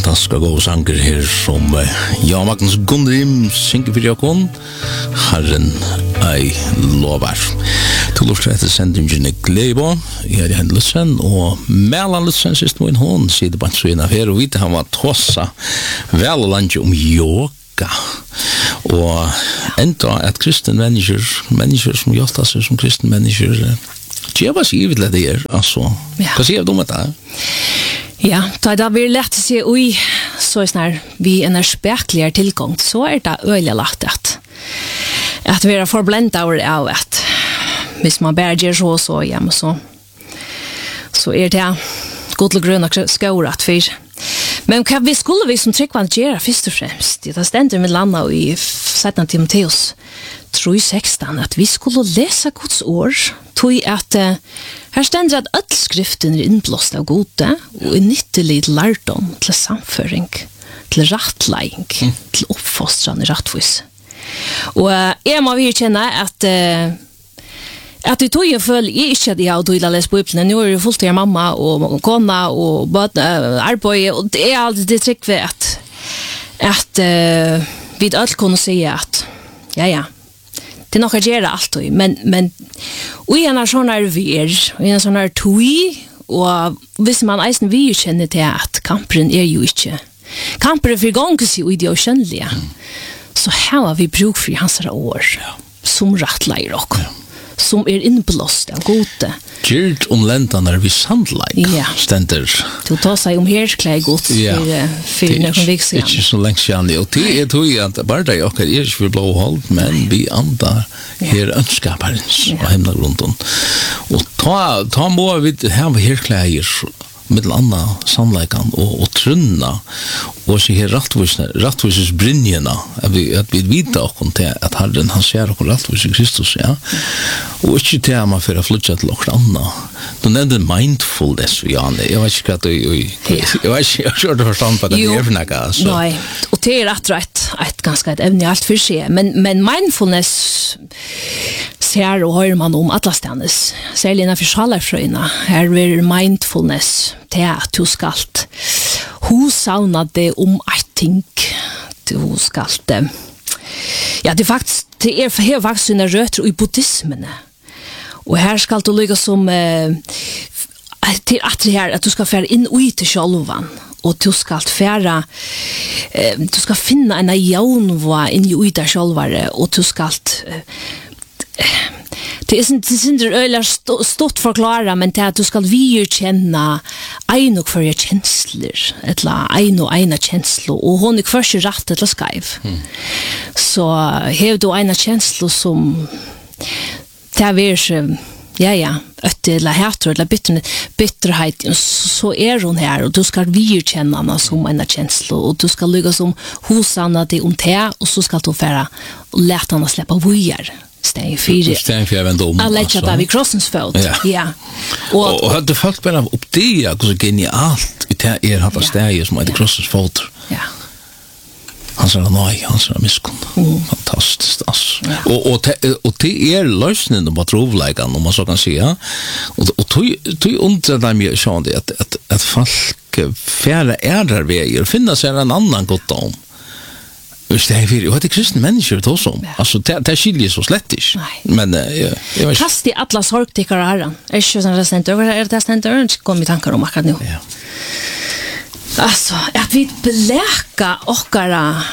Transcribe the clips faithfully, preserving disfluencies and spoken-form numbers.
fantastiska gode sanger her som uh, Jan Magnus Gundrim synger for Jakon Herren ei lovar. Til luftet etter sendingen i Gleibo jeg er Henrik Lutzen og Melan Lutzen sist må inn hon sier det bare så inn av her og vite han var tåsa vel og lande om yoga og enda at kristen mennesker mennesker som gjør seg som kristen mennesker det var så givet det er altså hva sier du om det? Ja, da det blir lett å si oi, så er snar, vi en er spekligere tilgang, så er det øyelig lagt at at vi er forblendet av at hvis man bare gjør så og så hjemme, så så er det god til grunn og skåret for. Men hva vi skulle vi som tryggvann gjøre først og fremst, det stender med landet i Sættan Timoteus tre seksten at vi skulle lese Guds ord, tog at uh, her stender at alle skriften er innblåst av gode og er nyttelig til lærdom, til samføring, til rettleing, mm. til oppfostrande rettvis. Og uh, jeg må virkjenne at uh, at i tog jeg føler jeg ikke at jeg har tog å lese Bibelen. Nå er det fullt til mamma og kona og bøt, uh, arbeid, og det er alltid det trygg ved at at uh, vi alle kunne si at ja, ja, det er nok å gjøre alt, men, men og i en av sånne er vi er, og i en av sånne er tog, og hvis man eisen vi kjenner til at kampen er jo ikke, kampen er for ganges jo i det skjønnelige, mm. så her har vi bruk for hans år, ja. Som rettleier dere. Ja. Som er innblåst av gode. Gjert om lentene er vi sandleik, ja. Stender. Du tar seg om herklei godt ja. for, for noen vik siden. Ikke så lenge siden, og det er tog at bare det er ikke for blåhold, men vi andar her ønskaperens og hemna grunden. Og ta, ta må vi ha herkleier med andre sannleikan og, og trunna og så her rattvises brynjena at vi, at vi vet okkur til at Herren han ser okkur rattvis i Kristus ja. Og ikke til at man fyrir flytja til okkur anna du nevnte mindfulness Janne jeg vet ikke hva du jeg vet ikke jeg har forstand på det er for nekka nei, og det er rett og rett et ganske et evne alt for seg men, men mindfulness ser og hører man om atlastandes særlig innenfor sjalarfrøyna her er mindfulness til at du skal hun savner det om et ting du skal ja, det er faktisk det er, det er faktisk sine røtter i buddhismene og her skal du lykke som eh, til at det her at du skal fære inn og til sjølvan og du skal fære eh, du skal finne en jaunva inn i der sjølvare og du skal eh, det er ikke øyelig stått forklare, men det er at du skal virkjenne en og fyrir kjensler, eller en og ena kjensler, og hun er først rett eller skreiv. Mm. Så har du ena kjensler som det er virkelig, ja, ja, øtte eller heter eller bitterhet, så er hun her, og du skal virkjenne henne som ena kjensler, og du skal lykke som hosene det om det, og så skal du fære og lete henne slippe vujer. Steg fyra. Steg fyra vända om. Alla lägger bara vid krossens fot. Ja. ja. Och och hade folk bara upp det så genialt. Det är hade steg som heter krossens fot. Ja. Han sa nej, han sa miskon. Mm. Fantastiskt alltså. Ja. Och och och det är lösningen på trovligheten om man så kan säga. Och och tog tog under där mig så det att att att folk färre är där vägar finna sig en annan gott om. Just det är ju att det kristna människor då som alltså det det skiljer så slett inte men ja jag vet kast i alla sorgtickar här är ju sån recent över är det ständ inte kom i tankar om akkurat nu ja alltså att vi beläka ochkara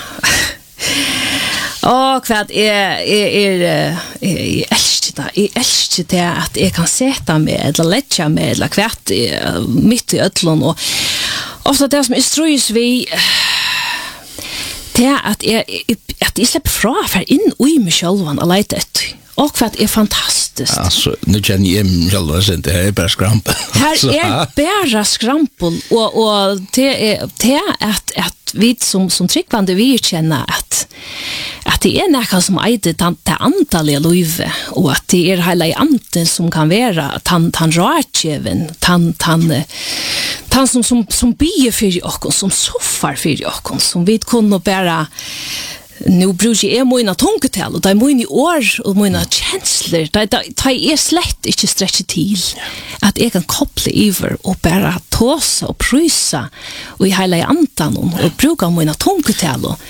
och vad är är är älskta är älskta att jag kan sätta med eller lägga med eller kvart mitt i öllon och ofta det som är ströjs vi det er at jeg, at jeg slipper fra for inn og i meg selv og leite etter. Og for at det er fantastisk. Altså, nå kjenner jeg meg selv og det er bare skrampel. Her er bare skrampel, og, og det er, det er at, at vi som, som tryggvande vi kjenner at, at det er noe som eier det antallige livet, og at det er hele anten som kan være tan, tan rådgjeven, tan, tan, tan som, som, som bier for oss, som soffar for oss, som vi kunne bare nu bruker jeg mine tungetal, og det er mine år og mine kjensler, det, det, det er slett ikke stretchet til at jeg kan koble iver og bare tåse og prysa og i hele andan og bruke mine tungetal. Og,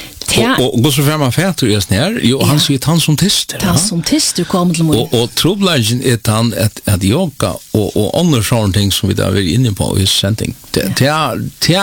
og gå så frem av fætur i snær, jo, han sier han som tister. Han som tister kommer til meg. Og, og trobladjen er han at, at yoga og, og andre sånne ting som vi da er inne på i sending, det er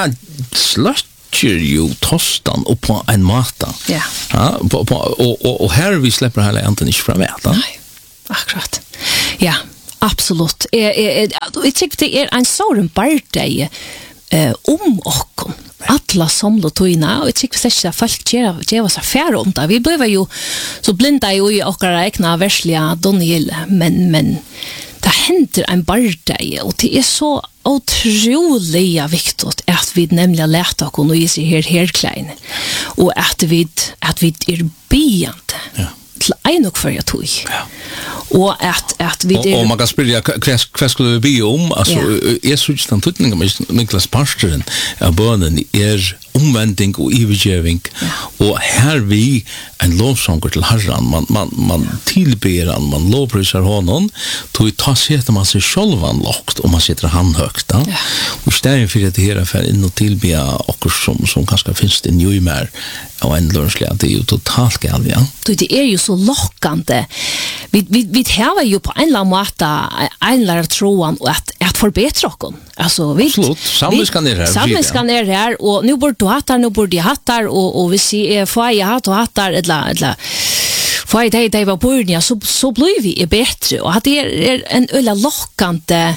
sløtt ju tostan och på en mata. Ja. Ja, på, på, och, och, och här vi släpper hela ändan inte fram äta. Nej, akkurat. Ja, absolut. Jag, jag, jag tycker det är en sån birthday eh, om och alla samla toina och jag tycker att jag folk ger oss affär om det. Vi blev ju så blinda ju i åkara egna versliga Daniel, men, men det händer en birthday och det är så otroliga viktigt att vi nämligen lärta oss och se här här klein och att vi att vi är biande. Ja. Till en och för jag tog. Ja. Och att att vi det och, och man kan spela vad skulle vi be om alltså är så just den tutningen med Niklas Pastoren är bönen är omvändning och övergivning och här vi en lovsång till Herren man man man tillber han man lovprisar honom då tar sig att man sig självan lågt och man sitter han högt då ja. Och istället för att det här för in och tillbe och som som kanske finns det ju mer och en lörsliga det är ju totalt galet ja då det är ju så lockande vi vi vi har ju på en la mata en la troan och att att förbättra oss alltså vi samviskan är här samviskan är här och nu borde du hattar nu borde jag hattar och och vi ser får jag hatt och hattar eller eller får jag det det var början så så blir vi bättre och att det är en ölla lockande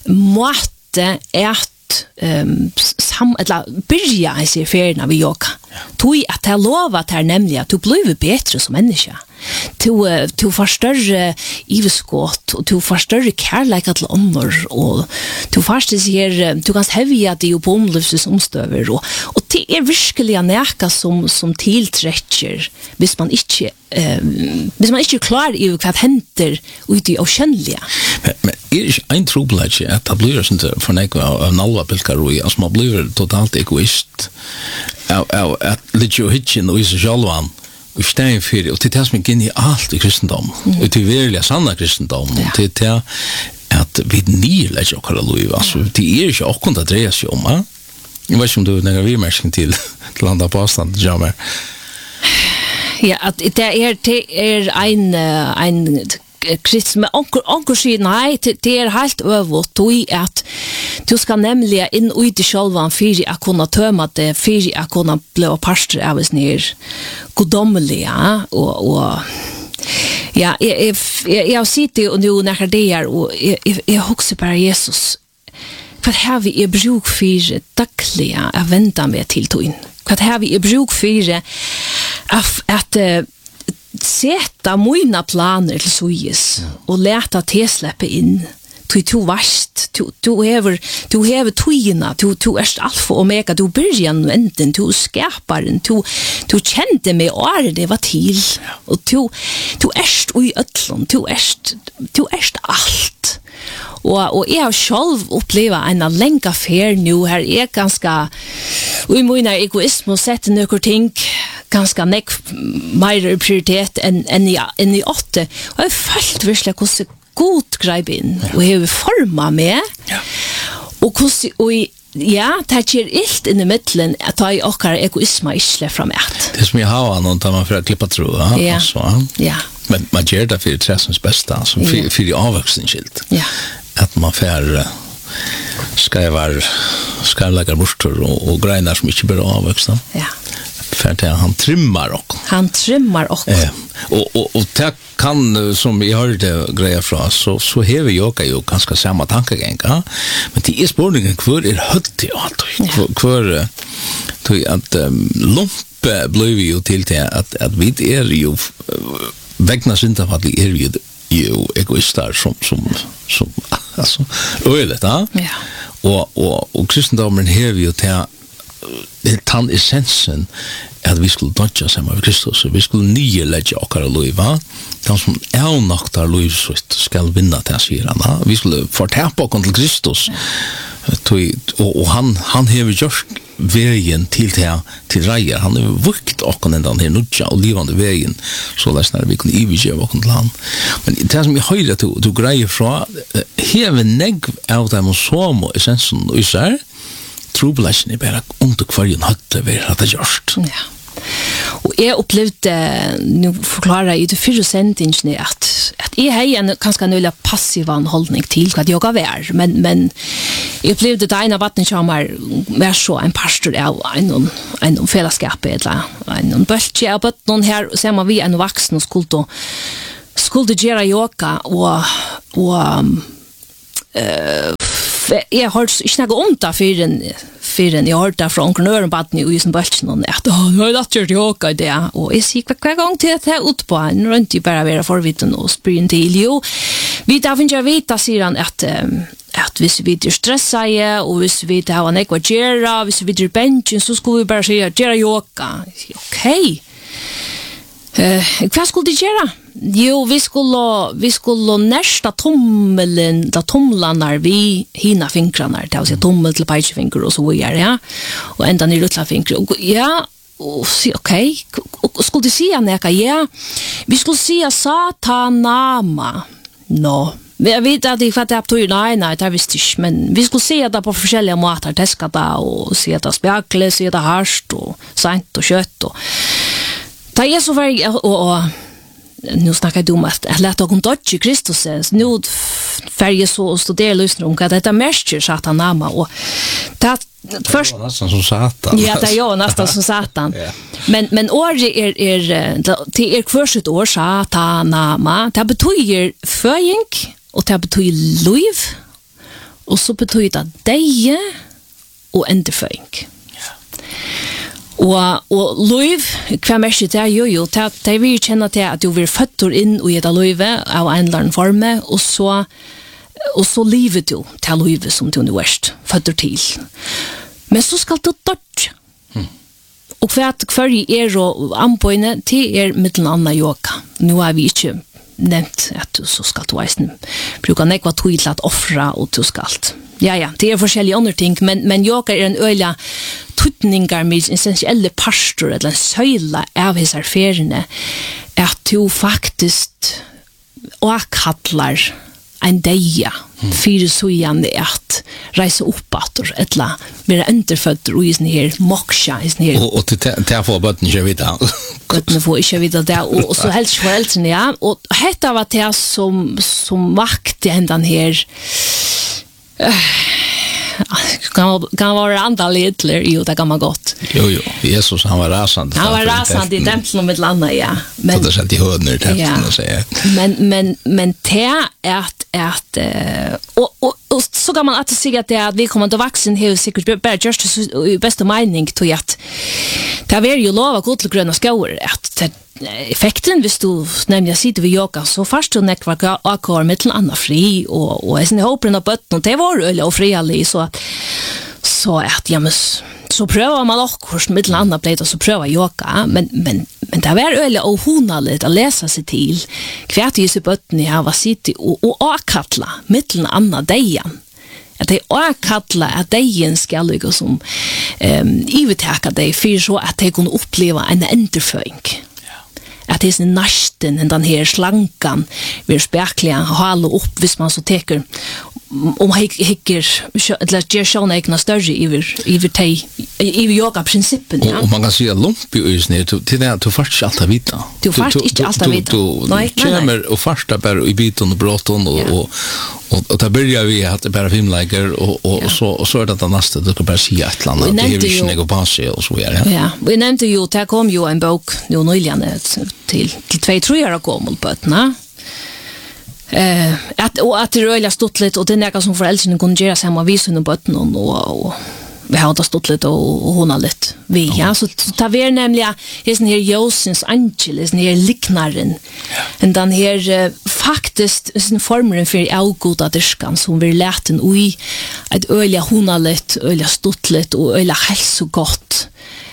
måte att um, sam eller börja i sig för när vi yoga tog att jag lova att här nämligen att du blir bättre som människa. Du, du får større iveskott og du får større kærleik til ånder og du får større du kan hevja det jo på omløses omstøver og, og det er virkelig en neka som, som tiltrekker hvis man ikke eh, hvis man ikke er klar i hva henter ute i avkjønnelige. Men, men er ikke en trobladje at det blir sånn for nekva av nalva pilkaroi altså man blir totalt egoist av, av at litt jo hitjen og i seg sjálvan och stän för och det är som in i allt i kristendom och det är verkligen sanna kristendom och det är att vi nylägger och kallar lov alltså det är ju också kontra dreja sig om jag vet inte om du när vi märker till till landa på avstånd jammer ja att det är det är en en krist med onkel onkel säger nej det är helt över då i att du ska nämligen in ut i självan för att kunna tömma det för att kunna bli pastor av oss ner godomliga och och ja jag jag jag sitter och nu när det är och jag jag också bara Jesus vad har vi i bruk för dagliga att vänta med till tog vad har vi i bruk för att att sätta mina planer till såis och låta det släppa in du du varst du du har du har tojna du du är alfa och omega du början änden du skapar den du du kände mig är det var till och du du är och i öllon du är du är allt och och jag själv uppleva en länka fer nu här är ganska och i mina egoism och sätta några ting ganska nek mer prioritet än än i än i åtta och jag fällt verkligen hur god greip in och hur forma med ja och hur och ja det är illt in i mitten att ta i och egoism isle från ett det som jag har någon tar man för att klippa tro ja så ja men man gör det för tressens bästa som för för de avvuxenskilt ja att man får skriver skriver borstor och, och grejer som inte blir avvuxna ja för att han trimmar och han trimmar och ja och och och det kan som vi hörde grejer från så så har vi ju ju ganska samma tankegång ja men det är spårningen kvar är hött ja kvar tror att lumpe blev ju till det att att vi är ju vägna synda för att vi är ju ju egoistar som som som alltså ölet ja och och och kristendomen har vi ju till det tan essensen att vi skulle dodja samma med Kristus vi skulle nye lägga och kara lova de som är naktar lovsut ska vinna till sirarna vi skulle förtäpa kon till Kristus och och han han har gjort vägen till till till Reier. Han har vukt och den där nutja och livande vägen så läsnar vi kan ivige och kan land. Men det som jag höjde du du grejer från heaven neg out dem som essensen och så trubulation är bara under kvarjen hade vi hade gjort. Ja. Och jag upplevde, nu förklarar jag det fyra sentingen att, att jag har en ganska nöjlig passiv hållning till vad jag är, men, men jag upplevde det ena vatten som var så en pastor av en, en fällskap eller en böltje av någon här, ser man vi en vuxen och skulle, skulle göra yoga och, och uh, jag har inte något ont av för en för en jag har hört från onkeln Örenbatten i Usen Böltsen och att jag har lärt gjort yoga det och jag sier hver gang til at jeg ut på en rundt jo bare være forvitten og spyren til jo vi da finner jeg vite sier han at at hvis vi er stressade og hvis vi har en ekva gjøre hvis vi er benchen så skulle vi bare si gjøre yoga ok Uh, hva skulle de gjøre? Jo, vi skulle, vi skulle næsta tommelen, da tomlanar vi hina fingrarna, det vil si tommel til peisefingre og så videre, ja. Og enda ned utla fingre. Og, ja, og si, ok, og skulle de si han eka, ja, vi skulle si satanama, no. Jeg vet at jeg fattig opptog, nei, nei, det visste ikke, men vi skulle se det på forskjellige måter, teska det, og se det spjakle, se det harst, og sent og kjøtt, og det er så veldig, og, og nu snackar du om att jag lät om dodge Kristus, nu färger så och studera lyssnar om att detta märker satanama, och det först nästan som satan. Ja, det är ju nästan som satan. Ja. Men men år är är till er kvarsitt år satanama, det betyder föring och det betyder liv och så betyder det deje och endeföring. Og, og lov, hva mest det er jo jo, det vil kjenne til at du vil føtter inn og gjøre lov av en eller annen form, og så, og så livet du til lov som du er føtter til. Men så skal du dodge. Hmm. Og for at hver er og anbøyne til er mittelen annen yoga. Nå har vi ikke nevnt at du så skal du eisen bruke nekva tog til at offre og du skal. Ja, ja, det er forskjellige andre ting, men, men yoga er en øyla tutningar med essentielle pastor eller en søyla av hese feriene at du faktisk åkallar en deia mm. fyrir søyane at reise oppater eller være underføtter og i sånne her moksja i sånne her og, og til å få bøtten ikke vite bøttene får ikke vite det og, og så helst foreldrene ja og dette var det som, som vakte den her uh, kan kan vara andra Hitler ju det kan man gott. Jo jo, Jesus han var rasande. Han var rasande i templet med landa ja. Men det sätter hörner templet och säger. Men men men det är att att och och och så kan man att säga att det att vi kommer att vuxen hur säkert bara just i bästa mening till att det är ju lova gott och gröna skor att effekten hvis du nämligen sitter vid yoga så fast du nekvar akvar mittel anna fri och och sen hoppen på bötten och det var öle och friali så att så att ja men så prövar man också mittel anna plats så pröva yoga men men men det var öle och honaligt att läsa sig till kvärt i sig bötten i har sitter och och akatla mittel anna dejan att det är kalla att dejen ska ligga som ehm ivetaka dig för så att det kan uppleva en endeföring. Att det är nästan den här slankan vi spärkliga hålla upp hvis man så teker om hicker eller ger såna egna större över över tej i yoga principen ja och man kan säga lump i snä till det att du fast allt vita du fast inte allt vita nej kommer och första bara i biten och bråton och och och där börjar vi att det bara filmlägger och och så och så är det nästa du kan bara se ett land det är ju något på sig och så ja ja vi nämnde ju att kom ju en bok nu nyligen till till två tre år gammal på det Eh att och att det rölla stått lite och det näka som föräldrarna kunde göra samma vis under botten och och vi har det stått lite och hon har lite vi ja så tar vi nämligen är sån här Josens Angeles när liknaren och den här faktiskt en formel för avgoda diskan som vi lärt en oj ett öliga hon har lite öliga stått lite och öliga hälsogott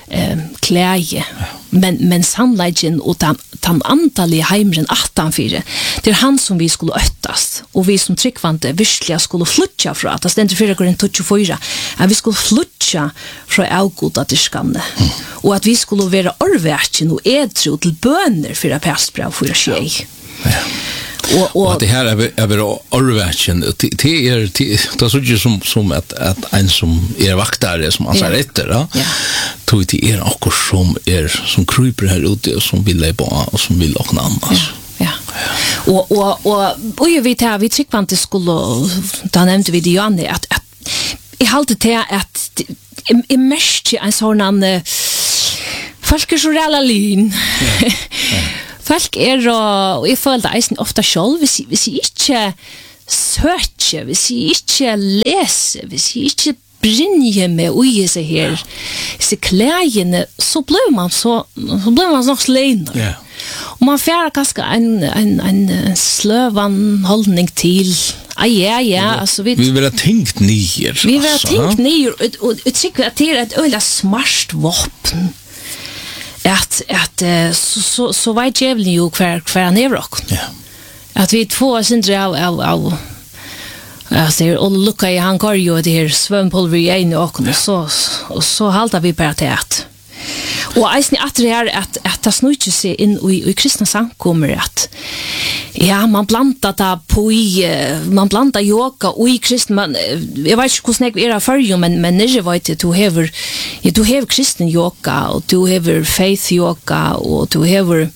eh, kläje. Men, men sannleggen og den, den antallige heimren attanfire, det er han som vi skulle øttast, og vi som tryggvante virkelig skulle flytja fra, det stendte fyra går inn tjuefyra, at vi skulle flytja fra avgoda dyrskane, mm. og at vi skulle være orverken og edru til bøner for å pestbra for å skje. Ja. Og, og, og det her er, er bare orverken, det er det er ikke som, som at, at en som er vaktare, som han sier ja. etter, da. Ja. Det er akkur som er, som kryper her ute, og som vil lebe av, og som vil åkne annars. Ja. Ja. Og, og, og, og vi tar, vi tryggvante skulle, da nevnte vi det, Johanne, at, at jeg halte til at jeg, jeg mest en sånn uh, folk er så reala lyn. Ja. Ja. Folk er, og jeg føler det eisen ofte selv, hvis, hvis jeg ikke søker, hvis jeg ikke leser, hvis jeg ikke brinner med å gi seg her, disse klægene, så blir man så, så blir man nok sløyner. Yeah. Og man færer ganske en, en, en, en sløvan holdning til, ah, ja, ja, altså vi... Vi vil ha tenkt nyer. Vi vil ha tenkt nyer, og, og jeg tykker at det er et øyla smart våpen, at at uh, så så så vet djävulen ju kvar kvar han är rock. Ja. Att vi två syndre av av av jag ser och lucka i han går ju det här svumpulver i en och så och så haltar vi på att. Och eisen att det är att att det snurrar sig in i i kristna samkommer att ja, man blandar det på i, man blandar yoga och i kristen, man, jag vet inte hur det är för ju, men, men när jag vet att du har, ja, du har kristen yoga, och du har faith yoga, och du har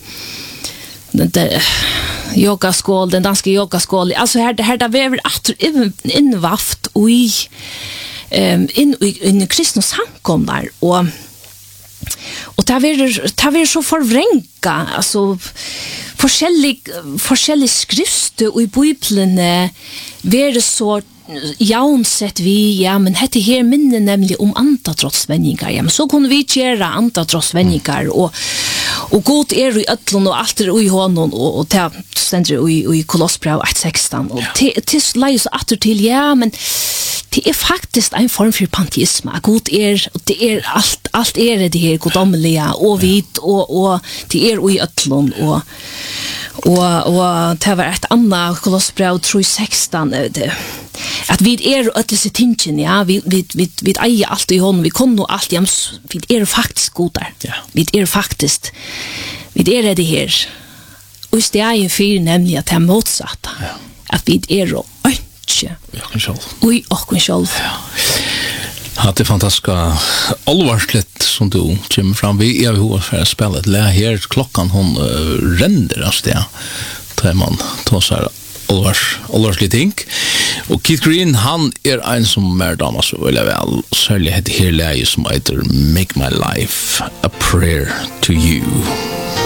yogaskål, den danska yogaskål, alltså här, det här där vi är invaft och i, um, in, in, in kristna samkommer, och och det är det så förvränka, alltså forskjellig forskjellig skrifter og i Bibelen være så jaunsett vi, ja, men hette her minner nemlig om antatrottsvenningar, ja, men så kunne vi gjøre antatrottsvenningar, og, og god er i ødlån, og alt er i hånden, og, og det stender i, i Kolossbrev ett sexton, og til, til leier så atter til, ja, men det er faktisk en form for panteisme, god er, og det er alt, alt er det her godommelige, og vit, og, og det er i ødlån, og og og det var et annet Kolossbrev tre sexton, at vi er og disse tingene, ja, vi vi vi vi eier alt i hånden, vi kunne alt, ja, vi er faktisk gode der. Ja. Vi er faktisk vi er det her. Og det er en fyr nemlig at det er motsatt. Ja. At vi er og ikke. Ja, selv. Oi, og selv. Ja. Att det fantastiska allvarsligt som du kommer fram vi är hur för spelet lä här klockan hon uh, render alltså det där man tar så här allvars allvarsligt ting och Keith Green han är en som mer damas så väl väl särskilt det här läget som heter Make My Life a Prayer to You.